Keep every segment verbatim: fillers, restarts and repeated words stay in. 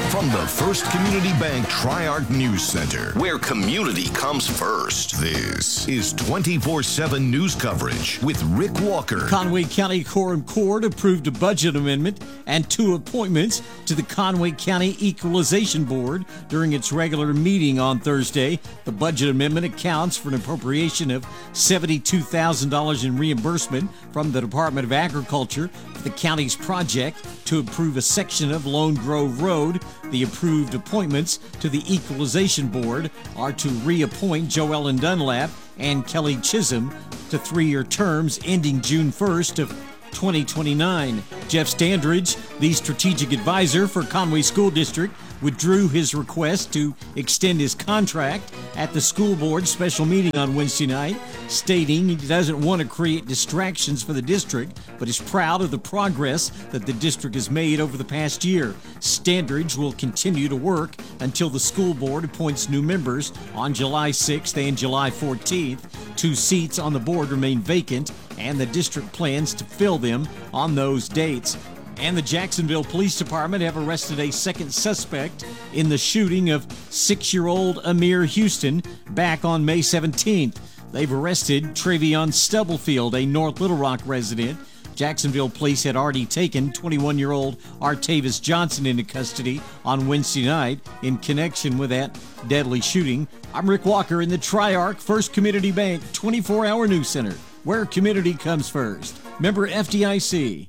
From the First Community Bank Tri-Arc News Center, where community comes first, this is twenty-four seven news coverage with Rick Walker. Conway County Quorum Court approved a budget amendment and two appointments to the Conway County Equalization Board during its regular meeting on Thursday. The budget amendment accounts for an appropriation of seventy-two thousand dollars in reimbursement from the Department of Agriculture for the county's project to improve a section of Lone Grove Road. The approved appointments to the Equalization Board are to reappoint Joellen Dunlap and Kelly Chisholm to three-year terms ending June first of twenty twenty-nine. Jeff Standridge, the strategic advisor for Conway School District, withdrew his request to extend his contract at the school board special meeting on Wednesday night, stating he doesn't want to create distractions for the district, but is proud of the progress that the district has made over the past year. Standridge will continue to work until the school board appoints new members on July sixth and July fourteenth. Two seats on the board remain vacant, and the district plans to fill them on those dates. And the Jacksonville Police Department have arrested a second suspect in the shooting of six-year-old Amir Houston back on May seventeenth. They've arrested Travion Stubblefield, a North Little Rock resident. Jacksonville police had already taken twenty-one-year-old Artavis Johnson into custody on Wednesday night in connection with that deadly shooting. I'm Rick Walker in the Tri-Arc First Community Bank twenty-four hour News Center, where community comes first. Member F D I C.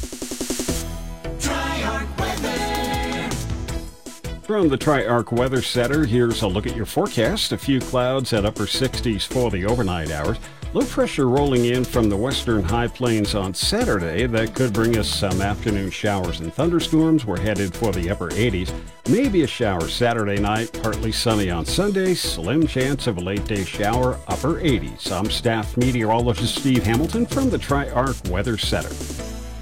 From the Tri-Arc Weather Center, here's a look at your forecast. A few clouds at upper sixties for the overnight hours. Low pressure rolling in from the western high plains on Saturday. That could bring us some afternoon showers and thunderstorms. We're headed for the upper eighties. Maybe a shower Saturday night, partly sunny on Sunday. Slim chance of a late day shower, upper eighties. I'm staff meteorologist Steve Hamilton from the Tri-Arc Weather Center.